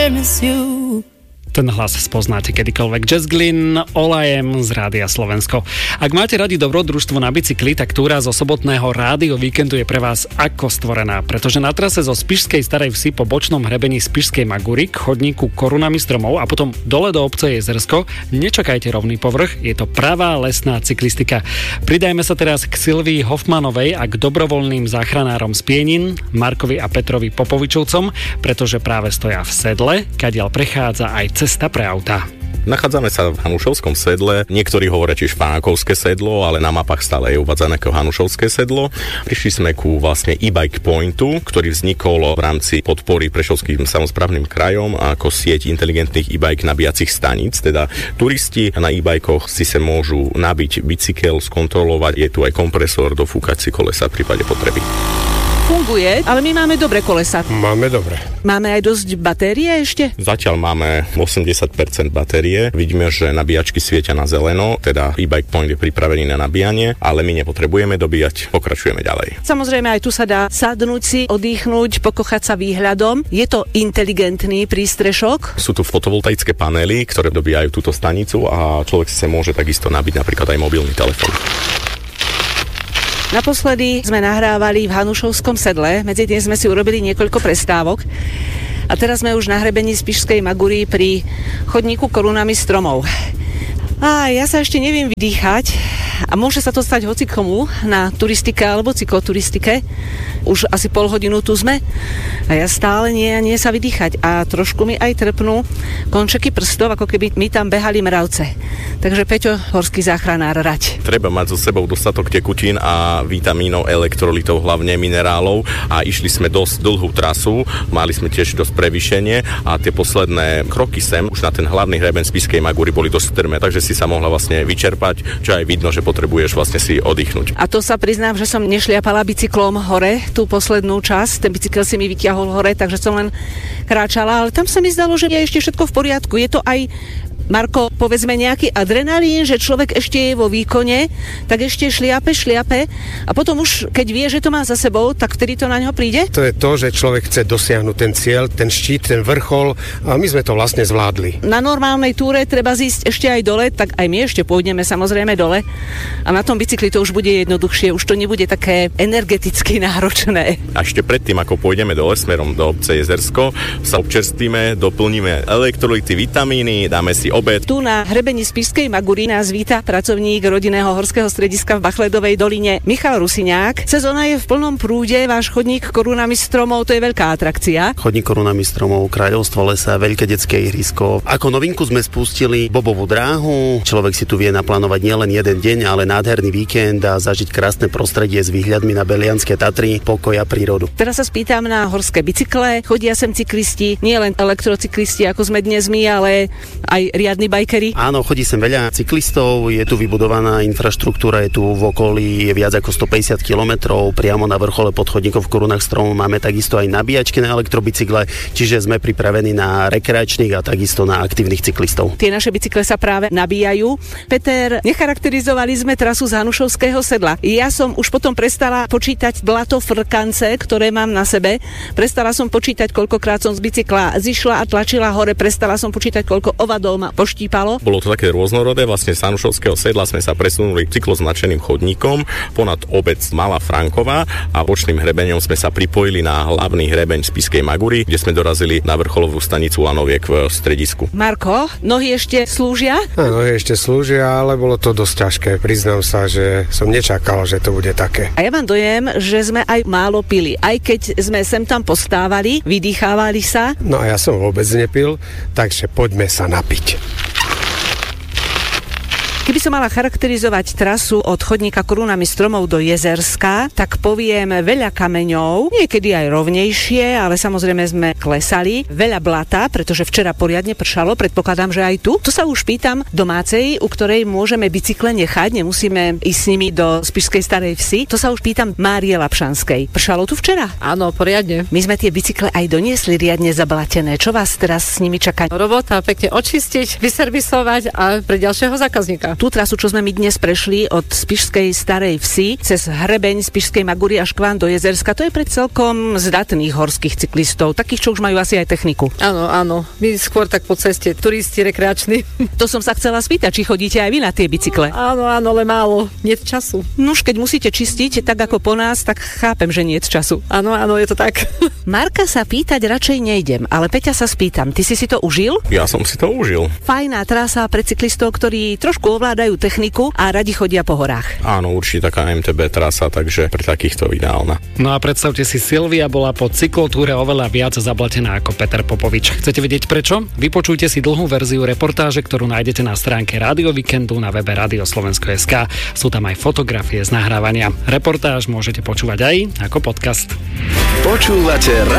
Ten hlas spoznáte kedykoľvek. Jess Glynn, All I Am z Rádia Slovensko. Ak máte radi dobrodružstvo na bicykli, tak túra zo sobotného rádio víkendu je pre vás ako stvorená, pretože na trase zo Spišskej Starej Vsi po bočnom hrebení Spišskej Magury k chodníku korunami stromov a potom dole do obce Jezersko nečakajte rovný povrch, je to pravá lesná cyklistika. Pridajme sa teraz k Silvii Hoffmanovej a k dobrovoľným záchranárom z Pienin, Markovi a Petrovi Popovičovcom, pretože práve stoja v sedle, kadiaľ prechádza aj cesta pre autá. Nachádzame sa v Hanušovskom sedle, niektorí hovoria tiež Fanákovské sedlo, ale na mapách stále je uvádzané ako Hanušovské sedlo. Prišli sme ku vlastne e-bike pointu, ktorý vznikol v rámci podpory Prešovským samosprávnym krajom ako sieť inteligentných e-bike nabíjacích staníc, teda turisti na e-bajkoch si sa môžu nabiť bicykel, skontrolovať, je tu aj kompresor, dofúkať si kolesa v prípade potreby. Funguje, ale my máme dobré kolesa. Máme dobre. Máme aj dosť batérie ešte? Zatiaľ máme 80% batérie. Vidíme, že nabíjačky svietia na zeleno, teda e-bike point je pripravený na nabíjanie, ale my nepotrebujeme dobíjať, pokračujeme ďalej. Samozrejme aj tu sa dá sadnúť si, oddychnúť, pokochať sa výhľadom. Je to inteligentný prístrešok. Sú tu fotovoltaické panely, ktoré dobíjajú túto stanicu a človek si sa môže takisto nabiť napríklad aj mobilný telefón. Naposledy sme nahrávali v Hanušovskom sedle, medzi tým sme si urobili niekoľko prestávok a teraz sme už na hrebení Spišskej Magury pri chodníku korunami stromov. A ja sa ešte neviem vydýchať a môže sa to stať hocikomu na turistike alebo cykloturistike. Už asi pol hodinu tu sme a ja stále nie sa vydýchať a trošku mi aj trpnú končeky prstov, ako keby mi tam behali mravce. Takže Peťo, horský záchranár, rať. Treba mať so sebou dostatok tekutín a vitamínov, elektrolitov, hlavne minerálov a išli sme dosť dlhú trasu, mali sme tiež dosť prevýšenie a tie posledné kroky sem už na ten hlavný hreben Spišskej Magury boli dosť strmé, takže si sa mohla vlastne vyčerpať, čo aj vidno, že potrebuješ vlastne si oddychnúť. A to sa priznám, že som nešliapala bicyklom hore, tú poslednú časť, ten bicykel si mi vyťahol hore, takže som len kráčala, ale tam sa mi zdalo, že je ešte všetko v poriadku. Je to aj, Marko, povedzme nejaký adrenalín, že človek ešte je vo výkone, tak ešte šliape a potom už, keď vie, že to má za sebou, tak vtedy to na ňo príde? To je to, že človek chce dosiahnuť ten cieľ, ten štít, ten vrchol a my sme to vlastne zvládli. Na normálnej túre treba zísť ešte aj dole, tak aj my ešte pôjdeme samozrejme dole a na tom bicykli to už bude jednoduchšie, už to nebude také energeticky náročné. A ešte predtým, ako pôjdeme dole smerom do obce Jezersko, sa občerstvíme, doplníme elektrolity, vitamíny, dáme si obed. Tu na hrebení Spišskej Magury nás víta pracovník rodinného horského strediska v Bachledovej doline Michal Rusiňák. Sezóna je v plnom prúde, váš chodník korunami stromov, to je veľká atrakcia. Chodník korunami stromov, kráľovstvo lesa, veľké detské ihrisko. Ako novinku sme spustili bobovú dráhu. Človek si tu vie naplánovať nielen jeden deň, ale nádherný víkend a zažiť krásne prostredie s výhľadmi na Belianské Tatry, pokoj a prírodu. Teraz sa spýtam na horské bicykle. Chodia sem cyklisti, nielen elektrocyklisti, ako sme dnes my, ale aj riadni bajkeri. Áno, chodí sem veľa cyklistov, je tu vybudovaná infraštruktúra, je tu v okolí viac ako 150 kilometrov, priamo na vrchole pod chodníkom v korunách stromov máme takisto aj nabíjačky na elektrobicykle, čiže sme pripravení na rekreačných a takisto na aktívnych cyklistov. Tie naše bicykle sa práve nabíjajú. Peter, necharakterizovali sme trasu z Hanušovského sedla. Ja som už potom prestala počítať blato frkance, ktoré mám na sebe. Prestala som počítať, koľkokrát som z bicykla zišla a tlačila hore, prestala som počítať, koľko ovadov ma poštípalo. Bolo to také rôznorodé, vlastne z Hanušovského sedla sme sa presunuli cykloznačeným chodníkom ponad obec Malá Franková a bočným hrebeňom sme sa pripojili na hlavný hrebeň Spišskej Magury, kde sme dorazili na vrcholovú stanicu Lanoviek v stredisku. Marko, nohy ešte slúžia? Nohy ešte slúžia, ale bolo to dosť ťažké. Priznám sa, že som nečakal, že to bude také. A ja mám dojem, že sme aj málo pili. Aj keď sme sem tam postávali, vydýchávali sa. No a ja som vôbec nepil, takže poďme sa napiť. Keby som mala charakterizovať trasu od chodníka korunami stromov do Jezerska, tak poviem veľa kameňov, niekedy aj rovnejšie, ale samozrejme sme klesali. Veľa blata, pretože včera poriadne pršalo, predpokladám, že aj tu. To sa už pýtam domácej, u ktorej môžeme bicykle nechať, nemusíme ísť s nimi do Spišskej Starej Vsi. To sa už pýtam Márie Lapšanskej. Pršalo tu včera? Áno, poriadne. My sme tie bicykle aj doniesli riadne zablatené. Čo vás teraz s nimi čaká? Robota pekne očistiť, vyservisovať a pre ďalšieho zákazníka. tú trasu, čo sme my dnes prešli od Spišskej Starej Vsi cez hrebeň Spišskej Magúry až k vám do Jezerska, to je pre celkom zdatných horských cyklistov, takých, čo už majú asi aj techniku. Áno. My skôr tak po ceste, turisti rekreační. To som sa chcela spýtať, či chodíte aj vy na tie bicykle. Áno, ale málo. Nie času. Nuž, keď musíte čistiť, tak ako po nás, tak chápem, že nie je času. Áno, je to tak. Marka sa pýtať radšej nejdem, ale Peťa sa spýtam, ty si to užil? Ja som si to užil. Fajná trasa pre cyklistov, ktorí trošku ovládajú techniku a radi chodia po horách. Áno, určite taká MTB trasa, takže pre takýchto ideálna. No a predstavte si, Silvia bola po cyklotúre oveľa viac zablatená ako Peter Popovič. Chcete vedieť prečo? Vypočujte si dlhú verziu reportáže, ktorú nájdete na stránke Rádio Víkendu na webe radioslovensko.sk. Sú tam aj fotografie z nahrávania. Reportáž môžete počúvať aj ako podcast. Počúvate